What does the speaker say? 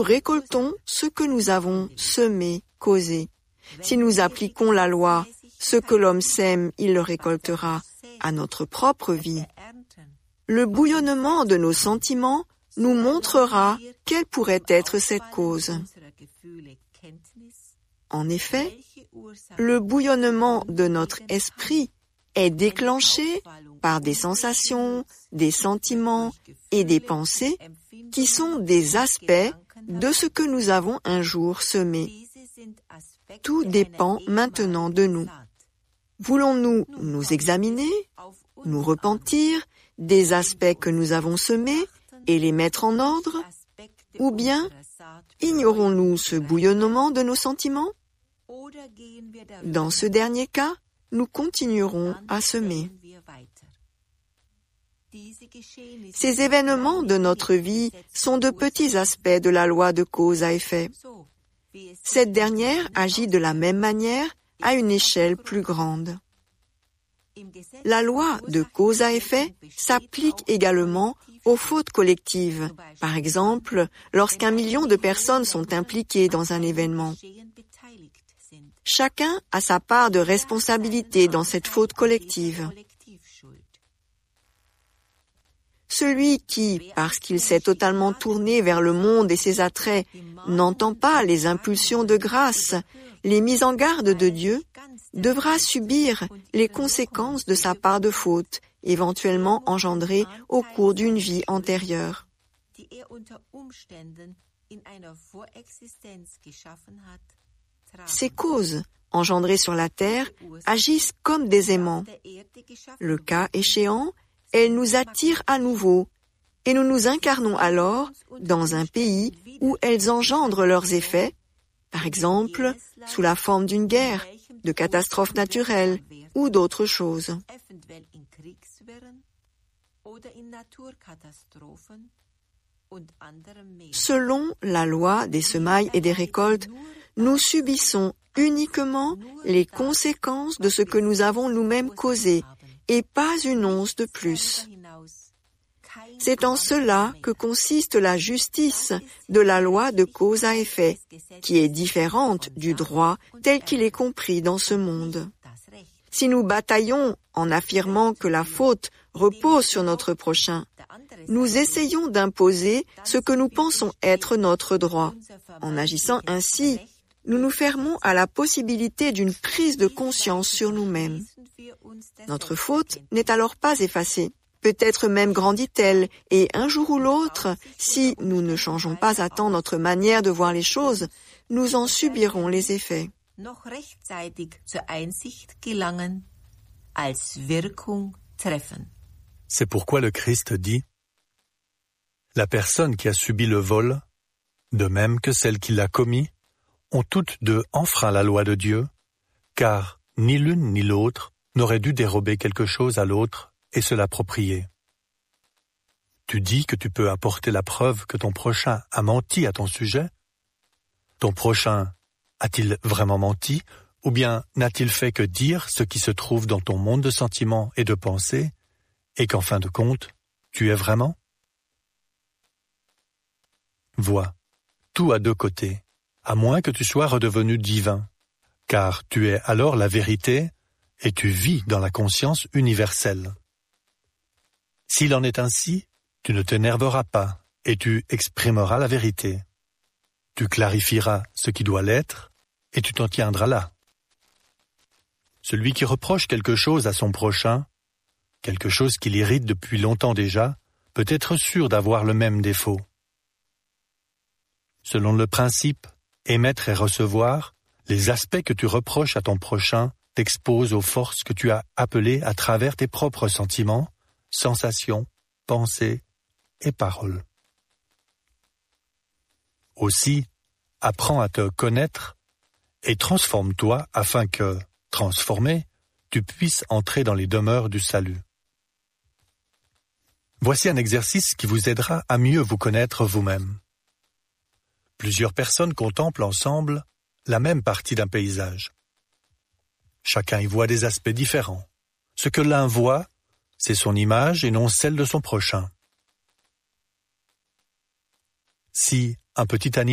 récoltons ce que nous avons semé, causé. Si nous appliquons la loi, ce que l'homme sème, il le récoltera à notre propre vie. Le bouillonnement de nos sentiments nous montrera quelle pourrait être cette cause. En effet, le bouillonnement de notre esprit est déclenché par des sensations, des sentiments et des pensées qui sont des aspects de ce que nous avons un jour semé. Tout dépend maintenant de nous. Voulons-nous nous examiner, nous repentir des aspects que nous avons semés et les mettre en ordre, ou bien ignorons-nous ce bouillonnement de nos sentiments? Dans ce dernier cas, nous continuerons à semer. Ces événements de notre vie sont de petits aspects de la loi de cause à effet. Cette dernière agit de la même manière à une échelle plus grande. La loi de cause à effet s'applique également aux fautes collectives, par exemple lorsqu'un million de personnes sont impliquées dans un événement. Chacun a sa part de responsabilité dans cette faute collective. Celui qui, parce qu'il s'est totalement tourné vers le monde et ses attraits, n'entend pas les impulsions de grâce, les mises en garde de Dieu, devra subir les conséquences de sa part de faute, éventuellement engendrée au cours d'une vie antérieure. Ces causes, engendrées sur la terre, agissent comme des aimants. Le cas échéant, elles nous attirent à nouveau, et nous nous incarnons alors dans un pays où elles engendrent leurs effets, par exemple sous la forme d'une guerre, de catastrophes naturelles ou d'autres choses. Selon la loi des semailles et des récoltes, nous subissons uniquement les conséquences de ce que nous avons nous-mêmes causé, et pas une once de plus. C'est en cela que consiste la justice de la loi de cause à effet, qui est différente du droit tel qu'il est compris dans ce monde. Si nous bataillons en affirmant que la faute repose sur notre prochain, nous essayons d'imposer ce que nous pensons être notre droit. En agissant ainsi, nous nous fermons à la possibilité d'une prise de conscience sur nous-mêmes. Notre faute n'est alors pas effacée. Peut-être même grandit-elle, et un jour ou l'autre, si nous ne changeons pas à temps notre manière de voir les choses, nous en subirons les effets. C'est pourquoi le Christ dit « La personne qui a subi le vol, de même que celle qui l'a commis, ont toutes deux enfreint la loi de Dieu, car ni l'une ni l'autre n'aurait dû dérober quelque chose à l'autre et se l'approprier. Tu dis que tu peux apporter la preuve que ton prochain a menti à ton sujet? Ton prochain a-t-il vraiment menti, ou bien n'a-t-il fait que dire ce qui se trouve dans ton monde de sentiments et de pensées, et qu'en fin de compte, tu es vraiment? Vois, tout a deux côtés, à moins que tu sois redevenu divin, car tu es alors la vérité et tu vis dans la conscience universelle. S'il en est ainsi, tu ne t'énerveras pas et tu exprimeras la vérité. Tu clarifieras ce qui doit l'être et tu t'en tiendras là. Celui qui reproche quelque chose à son prochain, quelque chose qui l'irrite depuis longtemps déjà, peut être sûr d'avoir le même défaut. Selon le principe émettre et recevoir, les aspects que tu reproches à ton prochain t'exposent aux forces que tu as appelées à travers tes propres sentiments, sensations, pensées et paroles. Aussi, apprends à te connaître et transforme-toi afin que, transformé, tu puisses entrer dans les demeures du salut. Voici un exercice qui vous aidera à mieux vous connaître vous-même. Plusieurs personnes contemplent ensemble la même partie d'un paysage. Chacun y voit des aspects différents. Ce que l'un voit, c'est son image et non celle de son prochain. Si un petit animal